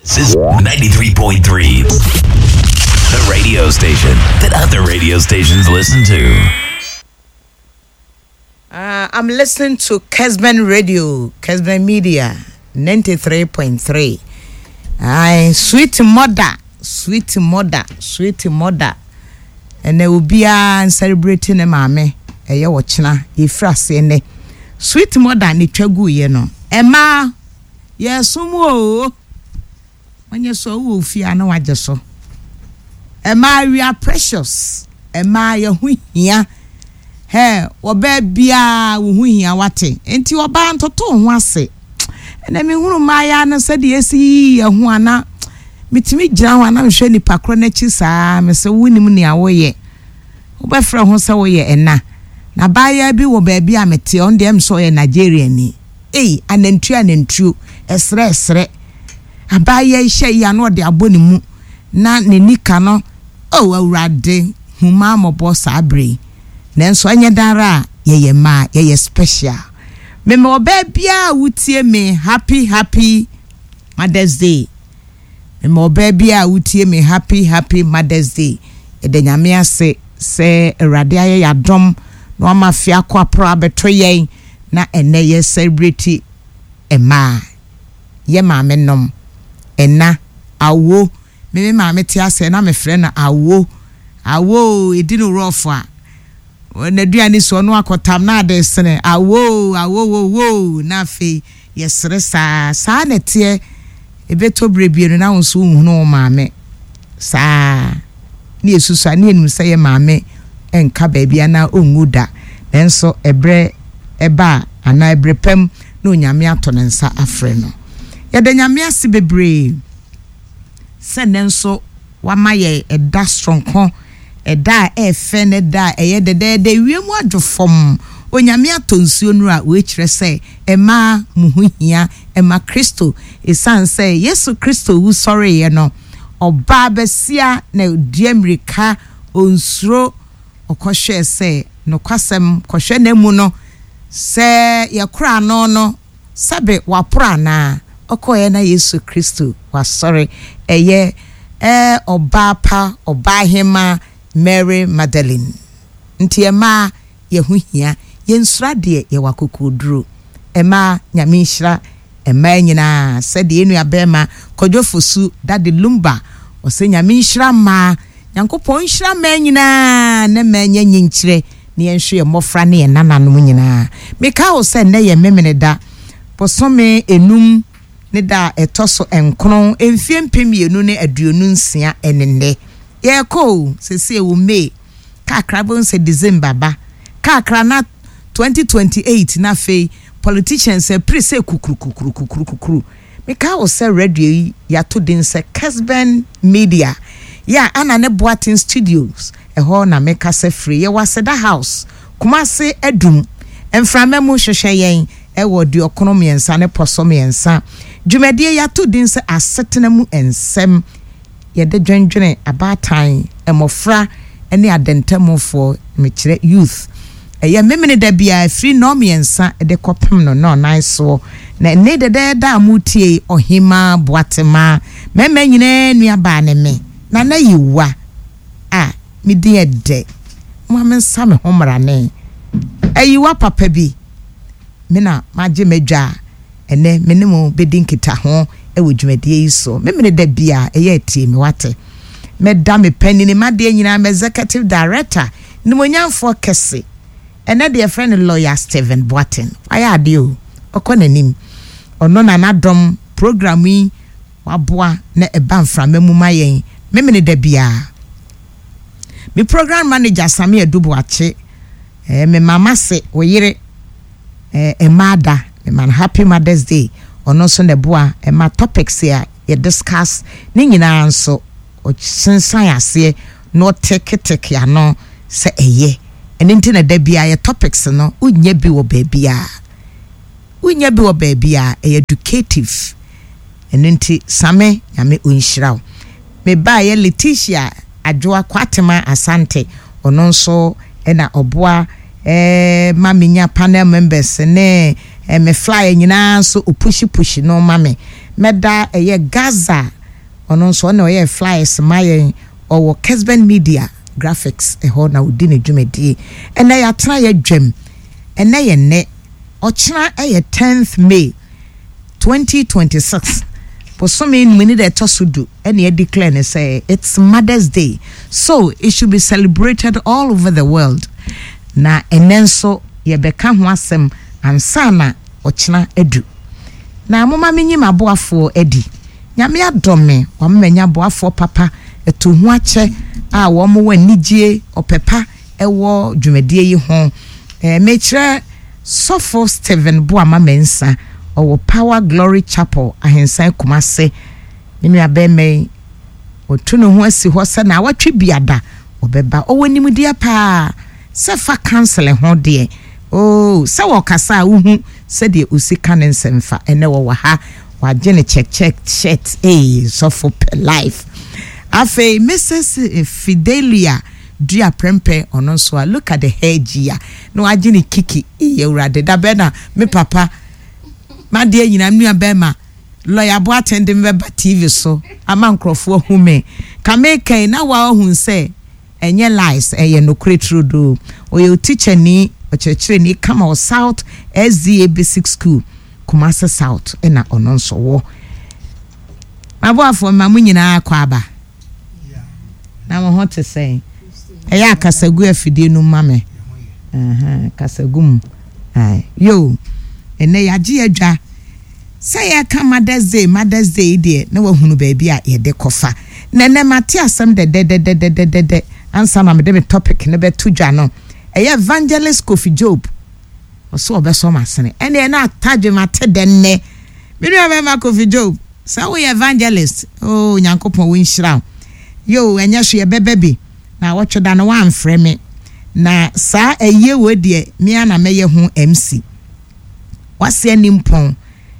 This is 93.3. The radio station that other radio stations listen to. I'm listening to Kesben Radio, Kesben Media, 93.3. Sweet mother. And they will be celebrating a mame. Eya wochina ifrase ne. Sweet mother ni twagu ye no. Emma, yesumo. When so wo fia na waje so. Emma, we are precious. Emma, ye hu hia. He, oba bia wo hu hia wate. Enti oba ntoto ho ase. Ene me hunu maya na se de esi ye hu ana. Mitimi gina ho ana hwe ni pakro na chi saa me se wunim ni awoye. Oba fra ho se wo ye ena. Na baya bi wo ba bi amete on dem so ye Nigeria ni. Anentu esre. Abaya hye ya no de aboni mu na ne nika no awurade huma mobo sabre. Nenso anya dara ye ma ye special. Me oba bia wutie me happy Mother's Day. Me oba bia wutie me happy Mother's Day. Edenyame ase se awurade aye yadom no amafia kwa pra beto yen na ene ye celebrate ema ye maame nom ena awo me maame ti ase na me frɛ na awo edinu rough a na duani so no akotam na ade sene awo na fe yesre saa na tie ebeto brebie na wonso hunu maame saa ni esusa ni enum sɛ ye maame enka baabia na onguda nenso ebre eba ana ebrepem na onyame atonensa afre no yede nyame ase bebre se nenso wamaye eda stronko eda efe ne da eye de wiemu adwofom onyame atonsuo nu a we kire se ema muhuhia ema Kristo esanse Yesu Kristo wu sorry ye no oba besia na diamerika onsuro okohwe se no kwasem kohwe na mu no se yakura no sabe wapura na okoye na Yesu Kristo wasori eye oba pa oba hema Mary Magdalene nti ema yehuhia yensura de ye wakokuduru ema nyame nhira ema nyina se de enu abema kodwofosu dade lumba ose nyame nhira ma Yankopon nhira ma nyina na ma nya nyinkyire ne yenhwe mmofra ne nananom nyina meka wo se ne ye memene da posome enum ne da etoso enkron emfie mpemienu ne aduonu nsia enende ye ko sese wo me kakra bon se December ba kakra na 2028 na fe politicians se prese kukuru meka wo se radio ya to den se Kesben Media ya ana ne Boatin Studios eho na meka se free ye waseda house Kumase edum emframemu hwehweyen ewo di okonomi ensa ne posomi ensa dwumadie ya to din se asetenemu ensem ye de dwendwene abatan emofra ene adentamofo mekire youth eye memene da bia free nomi ensa de kopem no nice na ne de da amutie ohima boatema meme nyine nuaba ne me na yiwa mi die de mo same homra ne ayiwa papa bi me na maje medwa ene menemu bedinkita ho ewo dwumadie iso memene da bia eye tie me wate meda me panini made nyina me executive director nimonyamfo kese ene de friend lawyer Stephen Boatin ayade o okonanim ono na nadom programming waboa na ebanfra memuma yen memene da bia me program manager Sami Edubuache me mama se oyire emada me man happy Mother's Day ono so ne boa ma topics here ye discuss ni nyina nso o sensan ase no teke ya no se eye enti na da bia ye topics no unya bi wo baabia educative enti same nyame onhyiraw me ba ye Leticia Adwoa Kwatema Asante ono nso ena oboa maminya panel members ne me fly nyina so push no mame meda Gaza ono so na oye flyers maye owo Kesben Media Graphics ho na odi ne dwumadi ena ya tra ya dwam ena ye ne ochina 10th May 2026 posome mini de tosudu ena ye declare ne say it's Mother's Day, so it should be celebrated all over the world. Na enenso ye beka ho asem ansa na ochina edu na moma menyi maboafo edi nyame adome wa mmenya boafo papa eto ho ache a wo mo wanigye opepa ewo dwumadie yi ho mekire Sofo Steven Boama Mensa owo Power Glory Chapel ahensan Kumase ninu abeme otuno ho asi ho se na watwe biada obeba owanimu dia pa sefa cancel ho de se wo kasa uhu se de usika ne nsemfa ene wo ha wa gene check shirt Sofo life afe Mrs. Fidelia Dia Prempe ono so look at the hair gia no agini kiki urade da bena me papa ma de nyina nua bema lawyer bo attend me ba TV so ama nkrofo hu me ka me kan na wa hu se enye lies eye no kretrudo oyo teacher ni ochechire ni kama o South SDA Basic School Kumase South ena ono so wo maboafo ma munyina akwa aba na mo hot say eya kasagu afide no mame kasagum yo ene yaji adwa say ya ka Mother's Day de na wahunu ba bia ye de kofa nene mate asem de ansa na me de topic ne be tudwa no eya Evangelist Kofi Job oso obeso masene ene na atadwe mate de ne me no be ma Kofi Job say we evangelist nyankopon wo nhira yo enya so ye bebebi na watchoda no wan frame na sa eye we de me ana meye ho MC wase animpon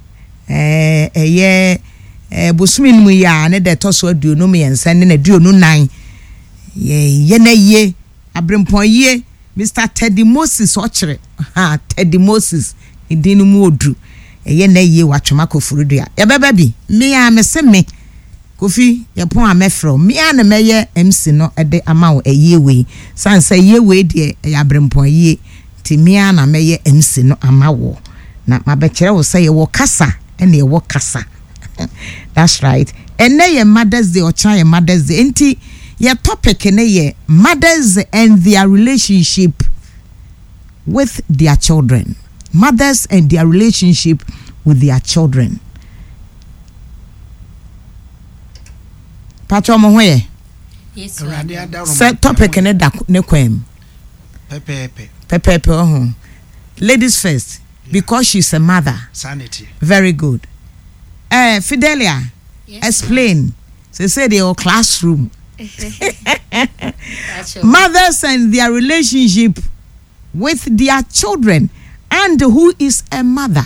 bosumin mu ya ne de toso aduonu me yensa ne na aduonu nan ye na ye abrempon ye Mr. Teddy Moses ochire Teddy Moses idinu mu odu ye na ye watwoma kofurudua ye bebebi me ya me Kofi ye pon amefro me ana meye MC no ede amawo eyewe sanse yewe de ya brempon ye ti me ana meye MC no amawo na mabekere wo say wo kasa ene wo kasa that's right ene ye Mother's Day ocha ye Mother's Day enti ye topic ene ye mothers and their relationship with their children, mothers and their relationship with their children. Pacho mo hoye yes set topic ne da ne kwem pepe ladies first because she's a mother. Sanity. Very good. Fidelia, yes, explain. So say your classroom. Mothers and their relationship with their children, and who is a mother.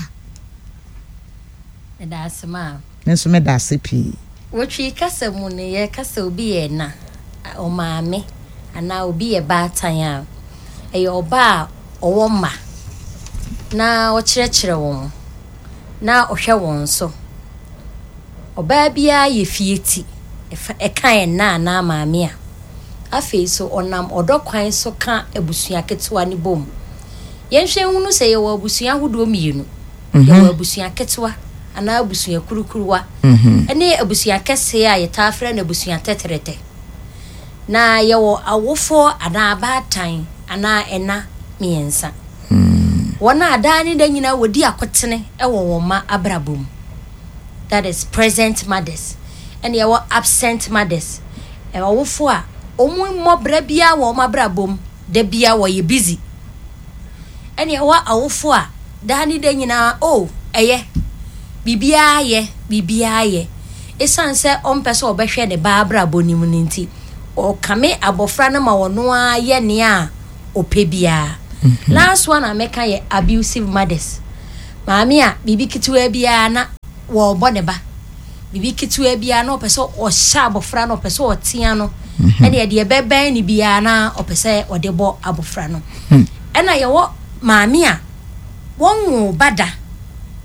That's ma. Nesume dasipi. Wochi kasa mu ne ye kasa obi ye na o maame ana obi ye baatan a e oba owo ma na o kyerɛkyerɛ wɔn na ɔhwɛ wɔn so oba bia ye fieti e kan na maame a afei so onam odokwan so ka abusua ketewa ne bom yenhwe hunu sɛ ye wɔ abusua hodo mienu ye wɔ abusua ketewa ana abusua kurukuruwa ene abusua kese a yeta afra na abusua teterete na ye wo awofo ana abatan ana ena miensa wona adani da nyina wodi akotene e wo ma abrabom, that is present mothers, and ye wo absent mothers e awofo a omu mmobra bia wo ma abrabom da bia wo ye busy, and ye wo awofo a dani da nyina eye bibia ye esan se ompese obehwe ne ba abrabom ni mu nti o kame abofra na ma wono a ye ne a opebia. Last one I make ye abusive mothers. Mamia bibi kitwe bia na wo boneba. Bibi kitwe bia na opese o sha abofra na opese o tia no. Ene de bebe ni bia na opese o de bo abofra no. Ena ye wo mamia won bada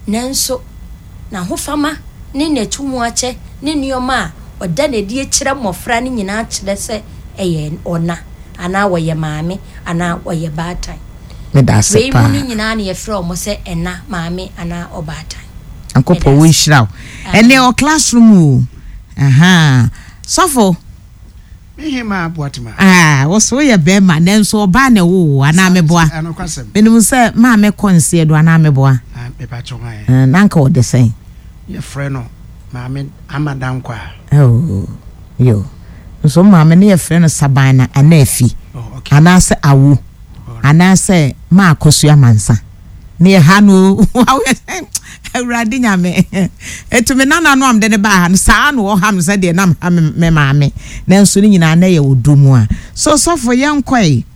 nanso na hofama ne netumu ache ne nioma oda na die kire mmofra ne nyina kire se eye ona ana woye maame ana woye baatan me da se pa we mu nyina na ye frɛ omo se ena maame ana obaatan ankopo wo nhiraw ene o classroom aha sofo mihima boatima wo so ye be ma nenso oba na wo ana meboa menum se maame konse do ana meboa me pa chonga nanka wo de sen ye frɛ no maame amadan kwa yo so maame ne ye frɛ no sabana ana afi ana se awu ana se ma akosu amansa ne ha no awurade nyame etumi nana no am de ne ba ha saa no wo ham se de nam me maame nanso ni nyina na ye wodumu a so for yankoi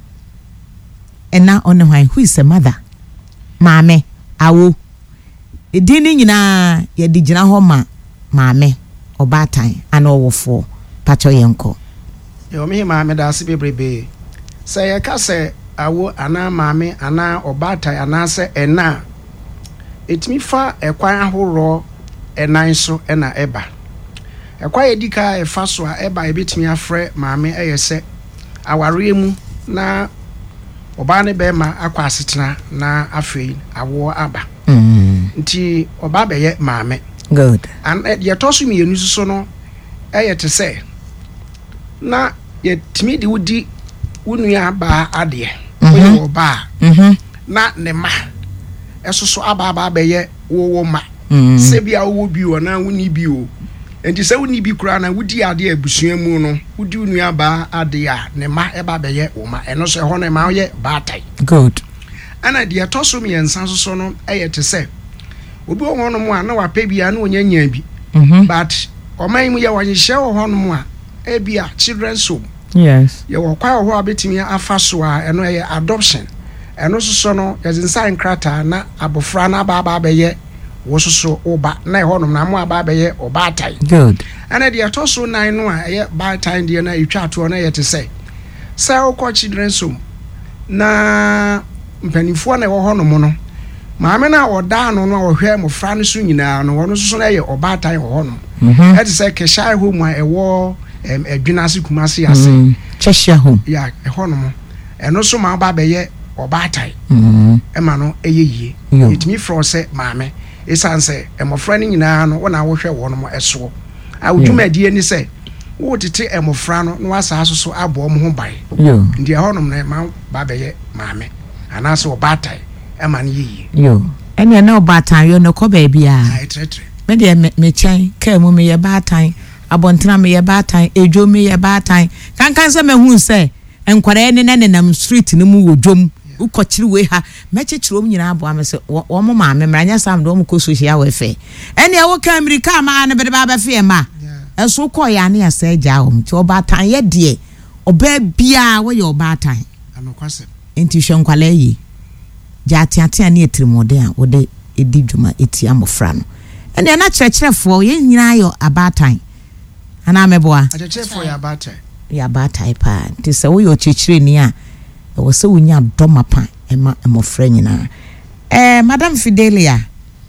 ena on hwan who is a mother maame awo edini nyina ye di gina ho ma maame obatan ana owofo pacho yenko yo me maame da se bebrebe se ye ka se awo ana maame ana obatan ana se ena etimi fa ekwan ahoro enan so ena eba ekwa edika efa so a eba ebetimi afre maame eyese aware mu na oba ne be ma akwa asetena na afei awo aba nti oba be ye maame good and ye toso mi yenu so no eyete se na ye timi di wudi wunua ba ade wo oba na ne ma esoso aba beye wo ma se bia wo bi wo na woni bi o enti se woni bi kura na wudi ade abusua mu no wudi nua ba ade a ne ma eba beye wo ma eno so ho na ma ye batai good ana de atoso mi ensan so no eyete se obi wo hono mu a na wa pa bia na onyanya bi but oman mu ye wanyehye wo hono mu a ebia children's home yes ye wo kwa ho abetimi afa so a eno ye adoption eno so no yezinsan krata na abofra na baba beye wo so oba na ehonum na mo aba beye obatai good ana de atoso nan no a ye batai de na etwa ato na yete say okọ children's home na mpanifo na wo honum no maame na oda no no ohwe mofra no so nyina no wono so na ye obatai wo honum ete say keshai home a ewo adwinase kumase ase cheshia home ya ehonum eno so ma aba beye obatai ema no eyeye etimi fro se maame esanse emofra ni nyina no wona wo hwe wo no eso awudwumadie ni se wo tete emofra no no asa asoso abo mo ho bai ndi ehonom na ma ba beye maame anase obatai ema no yeye ene na obatai yo no ko ba bia etre me de me chan ka mu me ye batai abontena me ye batai edwo me ye batai kankan se me hu se enkwara ne nenam street no mu wodwom ukochiri we ha mechechirom nyina abo amese wo mo maame mranya sam do mo ko social welfare ene e wo ka America ma na bede ba ba fe ma enso ko ya ne asa agya hom ti obatan ye de oba bia wo ye obatan anokwase enti hwenkwala yi jatiatia ne etirimoden a wo de edi dwuma eti amofra no ene na kyerɛkyerɛfo ye nyina yo abatan ana meboa akyerɛkyerɛfo ya abatai ya batai pa ti se wo yo kyerɛkyerɛ ni a wo se wonya doma pa ema emofra nyina Madam Fidelia,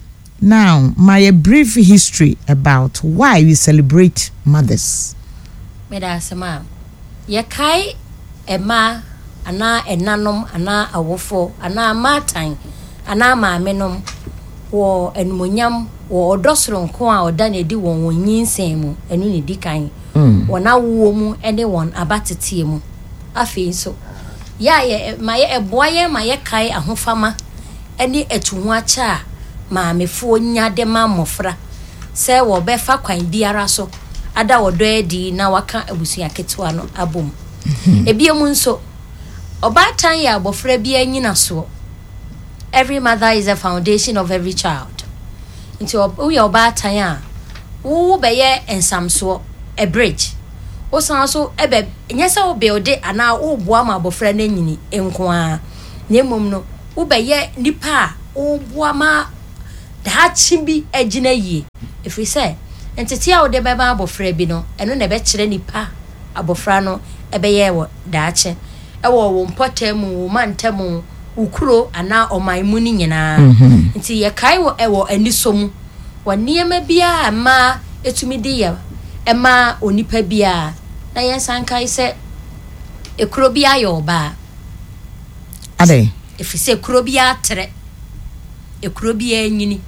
now my brief history about why we celebrate mothers. Medasema ye kai ema ana enanom ana awofo ana matan ana maamenom wo enmonyam wo odosoro nko a oda na di won wonyinsem mu enu ne di kan wona wo mu ene won abatetie mu afi so ya ye maye eboaye maye kai ahofama ene etuhu acha maamefo nyade ma mofra se wo befa kwan biara so ada wodo edi na waka abusua ketwa no abom ebiemu nso obatan ya abofra bia nyina so. Every mother is a foundation of every child. Into we obatan ya wo beye ensamso a bridge o san so ebe nyesa wo build ana wo boa ma abofra na nyini enko a na mom no wo beye nipa wo boa ma da chibi agina yi if we say entity a wo de beba abofra bi no eno na be kire nipa abofra no ebe ye wo da ache ewo wo mpotemu wo mantemu ukuro ana oman ni nyina nti ye kai wo ewo anisom wa niema bia ma etumi di ya ema onipa bia na yensan kai se ekuro bia yo ba ade efise ekuro bia tere ekuro bia nyini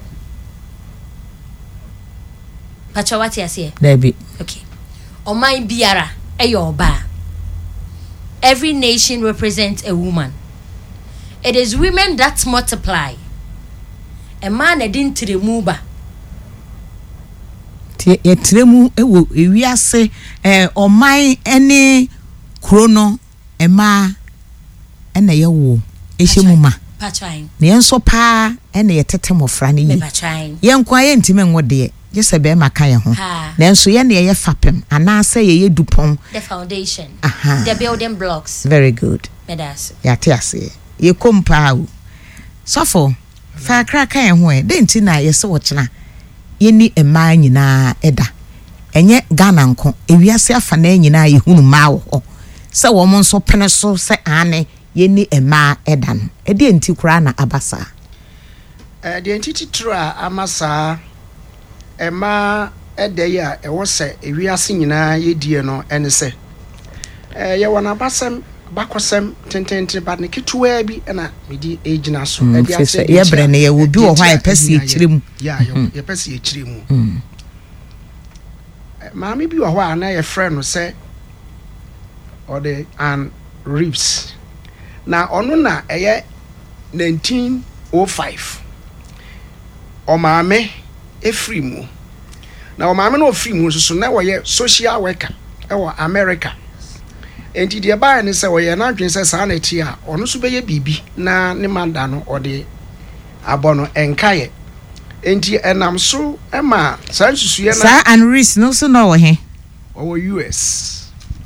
pacha wati ase Debbie okay oman biara eyo ba. Every nation represents a woman. It is women that multiply. A man didn't remove. ye tremu ewo ewiase oman ene krono ema ena ye wo ehyemu ma Pachain. ne enso pa ena ye tete mofra ne yi Pachain. ye nkwa ye ntime nwode je se be maka ye ho na enso ye ne ye fapem ana se ye dupon The foundation. Aha. The building blocks. very good Medas. ya te ase ye kompa o sofo fa kra ka ye ho e de nti na ye se wo kina ye ni ema nyina eda enye Ghana nko ewiase afa na nyina ye hunu ma wo se wo mo nso pene so se ane ye ni ema eda no e de nti kura na abasa de entity tra amasa ema eda ya e wo se ewiase nyina ye die no ene se ye wona basem bakosem tentente bad ne ketuwa bi na medi ejina so e dia se ye bre ne ye wo bi wo hwa e pese ekirem ya ye pese ekirem maami bi wo hwa na ye frɛ no se ode an ribs na ono na eye 1905 o maame efrimu na o maame no ofrimu so na wo ye social worker e wo America enti de ba ne se wo ye na adwen se sa na ti a ono so beye bibi na ne manda no ode abono enkaye enti enam so ema sa nsusuye na sa and risk no so no wo he o US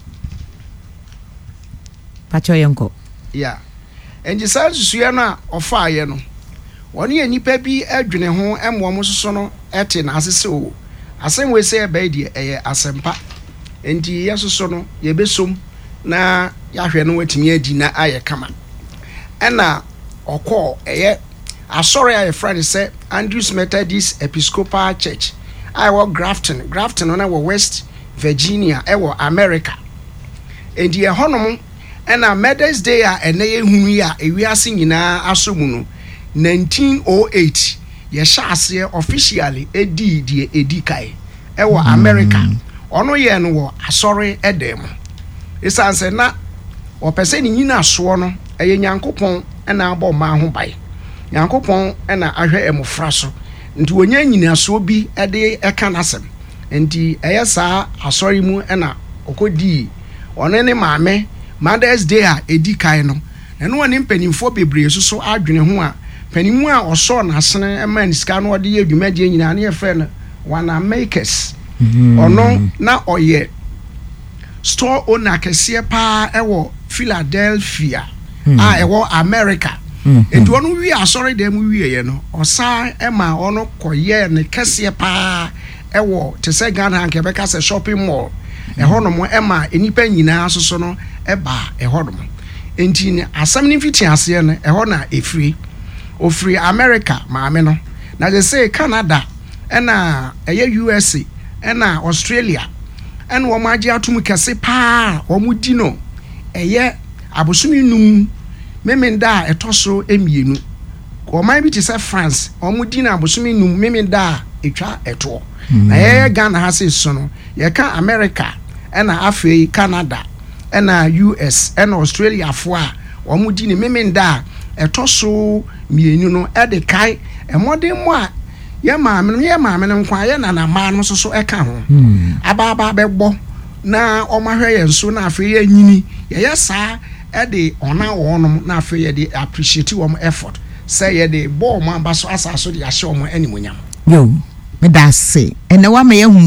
pacho yenko ya enti sa nsusuye na ofa ye no woni enipa bi adwene ho emwo so no ete na asese o asenwe se e ba die eye asempa enti yesoso no ye besom na yahwe no watimi adi na aye kama ena okọ eye asori aye friend say Andrews Methodist Episcopal Church I work Grafton na wo West Virginia e wo America enti e honom ena Mother's Day a ene ye hunu ya ewiase nyina asomu no 1908 ye shaase officially edi kai e wo America ono ye no wo asori edem isanse na opese ni nyina so no eye Nyankopon na abo ma ho bai Nyankopon na ahwe emofra so nti wonya nyina so bi de eka nasem nti eye saa asori mu na okodi ono ne maame Mother's Day a edi kai no eno woni mpanimfo bebre so adwene ho a panimu a oso na asene ema niska no ode ye dwumadie nyina na ye frɛ no wana makers ono na oye store owner kese pa ewo Philadelphia a ewo America enti ono wi asori dem wi ye no osa ema ono koye ne kese pa ewo te se Ghana nke beka se shopping mall ehonom ema enipa nyina asoso no eba ehonom enti ne asam ne fiti ase no ehona ofri America maame no na je say Canada ena eye USA ena Australia ena wo maji atum kese pa wo mudi no eye abosumi num memenda etoso emienu wo man bi ti say France wo mudi na abosumi num memenda etwa eto na ye Ghana ha se so no ye ka America ena afei Canada ena US ena Australia fo a wo mudi ne memenda etoso mienu no ede kai emode mo a ye maame no nkwa ye na ma no so eka ho ababa bebo na omahwe ye nso na afei ye nyini ye yesa ede ona wonom na afei ye de appreciate wom effort say ye de bo mo ambaso asaso de ahye wom animonyam yo me da se ene wa me ye